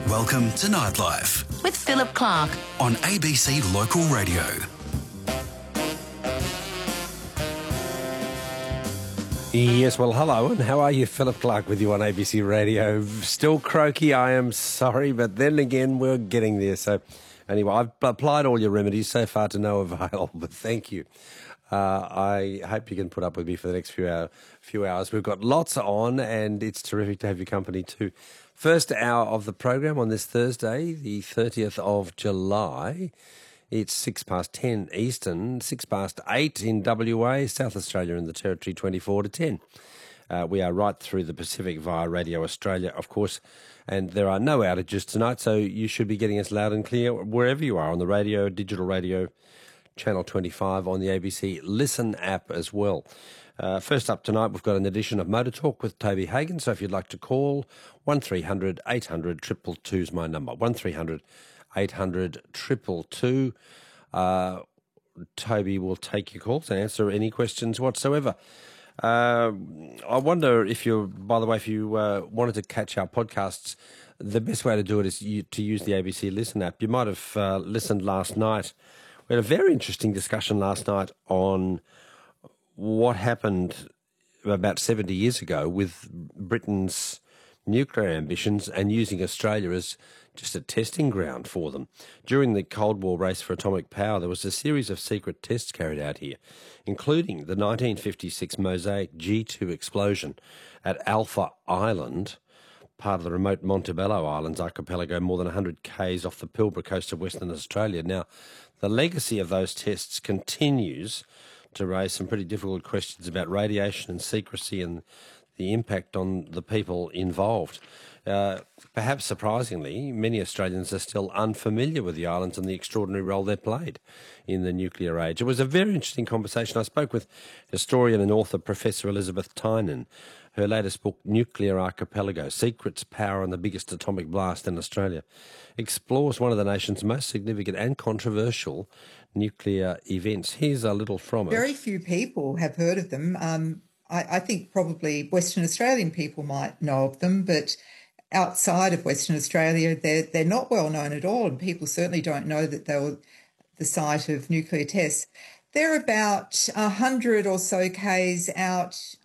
Welcome to Nightlife with Philip Clark on ABC Local Radio. Yes, well, hello, and how are you? Philip Clark with you on ABC Radio. Still croaky, I am sorry, but then again, we're getting there. So anyway, I've applied all your remedies so far to no avail, but thank you. I hope you can put up with me for the next few hours. We've got lots on, and it's terrific to have your company too. First hour of the program on this Thursday, the 30th of July. It's 10:06 Eastern, 8:06 in WA, South Australia and the Territory 24 to 10. We are right through the Pacific via Radio Australia, of course, and there are no outages tonight, so you should be getting us loud and clear wherever you are on the radio, digital radio, Channel 25 on the ABC Listen app as well. First up tonight, we've got an edition of Motor Talk with Toby Hagan, so if you'd like to call, 1300 800 222 is my number, 1300 800 222. Toby will take your calls and answer any questions whatsoever. I wonder if by the way, if you wanted to catch our podcasts, the best way to do it is to use the ABC Listen app. You might have listened last night. We had a very interesting discussion last night on what happened about 70 years ago with Britain's nuclear ambitions and using Australia as just a testing ground for them. During the Cold War race for atomic power, there was a series of secret tests carried out here, including the 1956 Mosaic G2 explosion at Alpha Island, part of the remote Montebello Islands archipelago, more than 100 k's off the Pilbara coast of Western Australia. Now, the legacy of those tests continues to raise some pretty difficult questions about radiation and secrecy and the impact on the people involved. Perhaps surprisingly, many Australians are still unfamiliar with the islands and the extraordinary role they played in the nuclear age. It was a very interesting conversation. I spoke with historian and author Professor Elizabeth Tynan. Her latest book, Nuclear Archipelago, Secrets, Power and the Biggest Atomic Blast in Australia, explores one of the nation's most significant and controversial nuclear events. Here's a little from it. Very few people have heard of them. I think probably Western Australian people might know of them, but outside of Western Australia, they're not well known at all, and people certainly don't know that they were the site of nuclear tests. They're about 100 or so k's out